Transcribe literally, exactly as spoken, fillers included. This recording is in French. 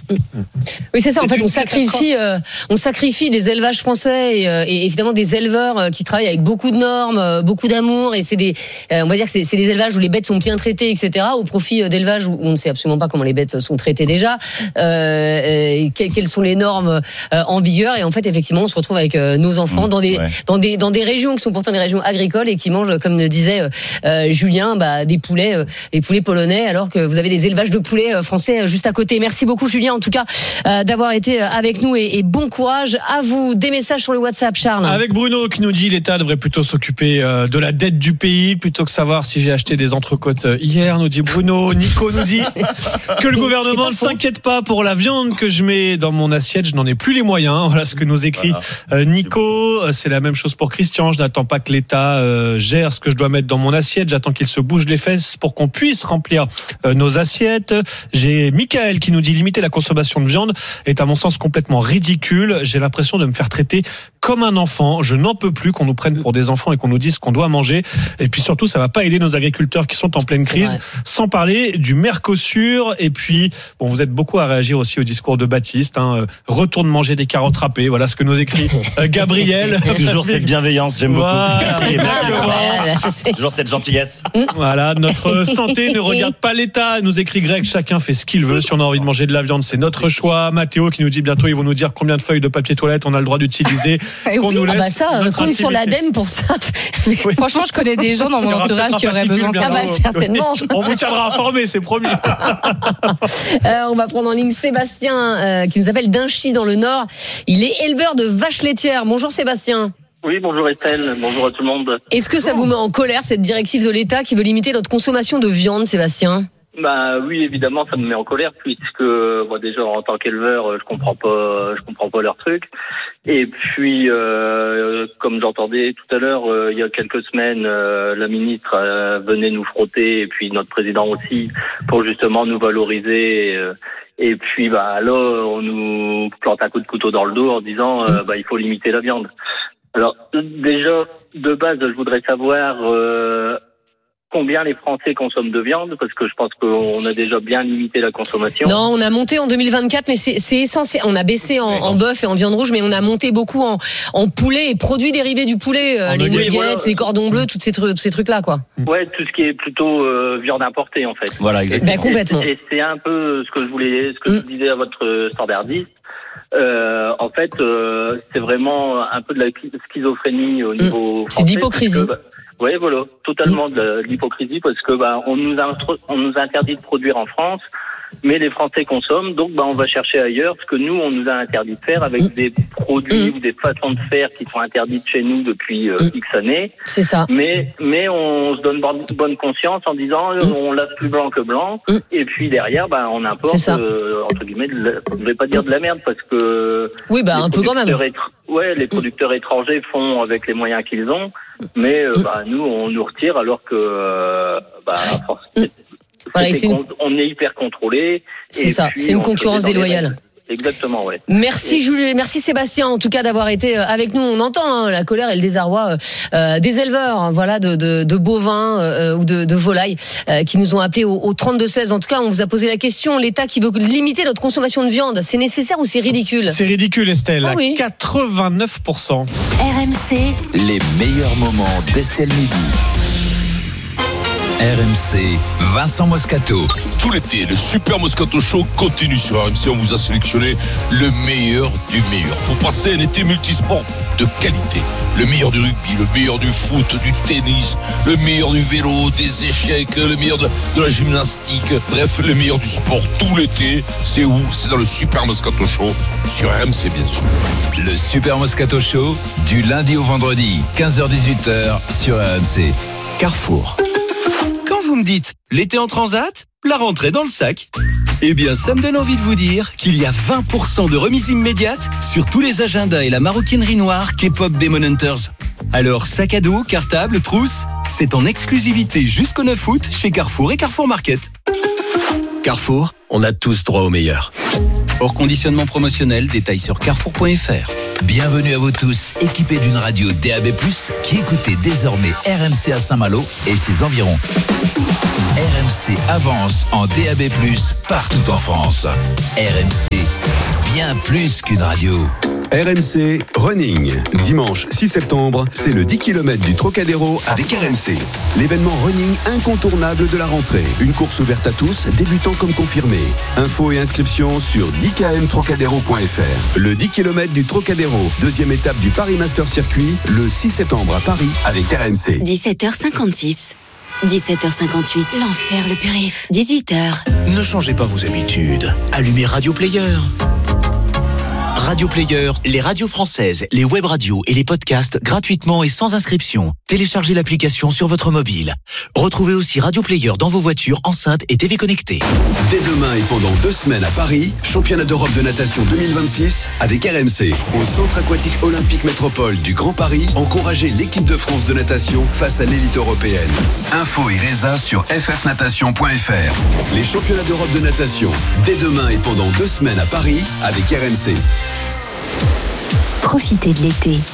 Oui, c'est ça. En fait, on sacrifie, euh, on sacrifie des élevages français et, euh, et évidemment des éleveurs euh, qui travaillent avec beaucoup de normes, euh, beaucoup d'amour. Et c'est des, euh, on va dire que c'est, c'est des élevages où les bêtes sont bien traitées, et cetera. Au profit d'élevages où on ne sait absolument pas comment les bêtes sont traitées déjà, euh, quelles, quelles sont les normes euh, en vigueur. Et en fait, effectivement, on se retrouve avec euh, nos enfants dans des, ouais. dans des, dans des régions qui sont pourtant des régions agricoles et qui mangent, comme le disait euh, Julien, bah, des poulets, euh, des poulets polonais, alors que vous avez des élevages de poulets euh, français euh, juste à côté. Merci beaucoup, Julien, en tout cas, euh, d'avoir été avec nous et, et bon courage à vous. Des messages sur le WhatsApp, Charles. Avec Bruno qui nous dit l'État devrait plutôt s'occuper euh, de la dette du pays plutôt que savoir si j'ai acheté des entrecôtes hier, nous dit Bruno. Nico nous dit que le gouvernement ne s'inquiète pas pour la viande que je mets dans mon assiette, je n'en ai plus les moyens. Voilà ce que nous écrit voilà. euh, Nico. C'est la même chose pour Christian. Je n'attends pas que l'État euh, gère ce que je dois mettre dans mon assiette. J'attends qu'il se bouge les fesses pour qu'on puisse remplir euh, nos assiettes. J'ai Michael qui nous dit limiter la consommation de viande est à mon sens complètement ridicule. J'ai l'impression de me faire traiter comme un enfant. Je n'en peux plus qu'on nous prenne pour des enfants et qu'on nous dise qu'on doit manger. Et puis surtout, ça va pas aider nos agriculteurs qui sont en pleine C'est crise. Vrai. Sans parler du Mercosur. Et puis, bon, vous êtes beaucoup à réagir aussi au discours de Baptiste. Hein. Retourne manger des carottes râpées. Voilà ce que nous écrit euh, Gabriel. Toujours cette bienveillance, j'aime voilà. beaucoup. Merci, merci. Toujours cette gentillesse. Voilà, notre santé ne regarde pas l'État. Nous écrit Greg, chacun fait ce qu'il veut. Si on a envie de manger de la viande, c'est notre choix. Mathéo qui nous dit bientôt, ils vont nous dire combien de feuilles de papier toilette on a le droit d'utiliser. Qu'on oui. nous laisse. Ah bah ça, compte sur l'ADEME pour ça. Oui. Franchement, je connais des gens dans mon entourage qui auraient besoin. Ah bah certainement. On vous tiendra informés, c'est promis. euh, on va prendre en ligne Sébastien euh, qui nous appelle d'Inchy dans le Nord. Il est éleveur de vaches laitières. Bonjour Sébastien. Oui, bonjour Estelle, bonjour à tout le monde. Est-ce que ça vous met en colère cette directive de l'État qui veut limiter notre consommation de viande, Sébastien ? Bah oui, évidemment, ça me met en colère puisque bon, déjà en tant qu'éleveur, je comprends pas, je comprends pas leur truc. Et puis, euh, comme j'entendais tout à l'heure, euh, il y a quelques semaines, euh, la ministre euh, venait nous frotter et puis notre président aussi pour justement nous valoriser. Euh, et puis, bah là, on nous plante un coup de couteau dans le dos en disant, euh, bah il faut limiter la viande. Alors déjà, de base, je voudrais savoir. Euh, Combien les Français consomment de viande ? Parce que je pense qu'on a déjà bien limité la consommation. Non, on a monté en deux mille vingt-quatre, mais c'est, c'est essentiel. On a baissé en, en bœuf et en viande rouge, mais on a monté beaucoup en, en poulet et produits dérivés du poulet, euh, les nuggets, voilà. Les cordons bleus, tous ces, tous ces trucs-là, quoi. Ouais, tout ce qui est plutôt euh, viande importée, en fait. Voilà, exactement. Ben, complètement. Et, et c'est un peu ce que je voulais, ce que mm. je disais à votre standardiste. Euh, en fait, euh, c'est vraiment un peu de la schizophrénie au niveau mmh. français. C'est de l'hypocrisie. Bah, oui, voilà, totalement mmh. de l'hypocrisie parce que bah on nous a on nous interdit de produire en France, mais les Français consomment, donc bah on va chercher ailleurs ce que nous on nous a interdit de faire avec mmh. des produits mmh. ou des façons de faire qui sont interdites chez nous depuis euh, mmh. X années. C'est ça. Mais mais on se donne bonne conscience en disant mmh. on lave plus blanc que blanc mmh. et puis derrière bah on importe euh, entre guillemets de la, je vais pas dire de la merde parce que oui bah un peu quand même. Étr- ouais, les producteurs mmh. étrangers font avec les moyens qu'ils ont. Mais euh, bah, nous, on nous retire alors que euh, bah, mmh. voilà, c'est une... on est hyper contrôlé. C'est et ça, c'est une concurrence déloyale. Exactement, ouais. Merci et... Julie, merci Sébastien en tout cas d'avoir été avec nous. On entend hein, la colère et le désarroi euh, des éleveurs, hein, voilà, de, de, de bovins euh, ou de, de volailles euh, qui nous ont appelés au, au trente-deux seize. En tout cas, on vous a posé la question. L'État qui veut limiter notre consommation de viande, c'est nécessaire ou c'est ridicule ? C'est ridicule, Estelle. Ah, oui. quatre-vingt-neuf pour cent. R M C. Les meilleurs moments d'Estelle Midi. R M C, Vincent Moscato. Tout l'été, le Super Moscato Show continue sur R M C. On vous a sélectionné le meilleur du meilleur pour passer un été multisport de qualité. Le meilleur du rugby, le meilleur du foot, du tennis, le meilleur du vélo, des échecs, le meilleur de, de la gymnastique. Bref, le meilleur du sport tout l'été. C'est où ? C'est dans le Super Moscato Show sur R M C, bien sûr. Le Super Moscato Show, du lundi au vendredi, quinze heures dix-huit heures sur R M C. Carrefour. Quand vous me dites l'été en transat, la rentrée dans le sac, eh bien ça me donne envie de vous dire qu'il y a vingt pour cent de remise immédiate sur tous les agendas et la maroquinerie noire K-pop Demon Hunters. Alors sac à dos, cartable, trousse, c'est en exclusivité jusqu'au neuf août chez Carrefour et Carrefour Market. Carrefour, on a tous droit au meilleur. Hors conditionnement promotionnel, détails sur carrefour point f r. Bienvenue à vous tous, équipés d'une radio D A B plus, qui écoutez désormais R M C à Saint-Malo et ses environs. R M C avance en D A B plus, partout en France. R M C, bien plus qu'une radio. R M C Running. Dimanche six septembre, c'est le dix kilomètres du Trocadéro avec R M C. L'événement running incontournable de la rentrée. Une course ouverte à tous, débutants comme confirmés. Infos et inscriptions sur dix k m trocadéro point f r. Le dix kilomètres du Trocadéro, deuxième étape du Paris Master Circuit, le six septembre à Paris avec R M C. dix-sept heures cinquante-six. dix-sept heures cinquante-huit. L'enfer, le périph. dix-huit heures. Ne changez pas vos habitudes. Allumez Radio Player. Radio Player, les radios françaises, les web radios et les podcasts gratuitement et sans inscription. Téléchargez l'application sur votre mobile. Retrouvez aussi Radio Player dans vos voitures, enceintes et T V connectées. Dès demain et pendant deux semaines à Paris, championnat d'Europe de natation deux mille vingt-six avec R M C. Au Centre aquatique olympique métropole du Grand Paris, encouragez l'équipe de France de natation face à l'élite européenne. Info et résa sur f f natation point f r. Les championnats d'Europe de natation, dès demain et pendant deux semaines à Paris avec R M C. Profitez de l'été.